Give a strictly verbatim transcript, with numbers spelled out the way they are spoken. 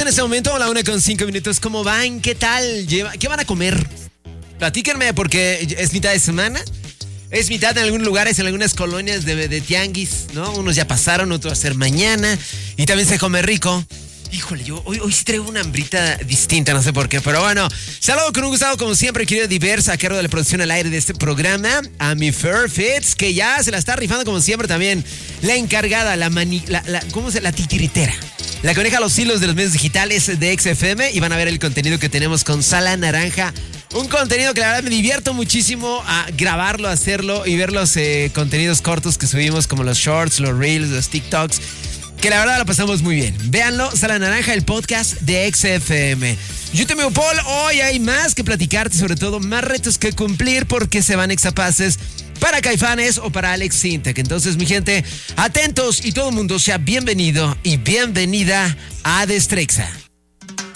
en este momento, a la una con cinco minutos. ¿Cómo van? ¿Qué tal? ¿Qué van a comer? Platíquenme, porque es mitad de semana. Es mitad en algunos lugares, en algunas colonias de, de tianguis, ¿no? Unos ya pasaron, otros va a ser mañana. Y también se come rico. Híjole, yo hoy, hoy sí traigo una hambrita distinta, no sé por qué. Pero bueno, saludo con un gustado, como siempre, querido Diversa, a cargo de la producción al aire de este programa. A mi Fair Fits, que ya se la está rifando como siempre también. La encargada, la mani... La, la, ¿Cómo se La titiritera. La que maneja los hilos de los medios digitales de X F M. Y van a ver el contenido que tenemos con Sala Naranja. Un contenido que la verdad me divierto muchísimo a grabarlo, hacerlo y ver los eh, contenidos cortos que subimos, como los shorts, los reels, los TikToks, que la verdad lo pasamos muy bien. Véanlo, Sala Naranja, el podcast de X F M. Yo te veo, Paul. Hoy hay más que platicarte, sobre todo más retos que cumplir, porque se van exapaces para Caifanes o para Alex Sintek. Entonces, mi gente, atentos y todo el mundo sea bienvenido y bienvenida a Destrexa.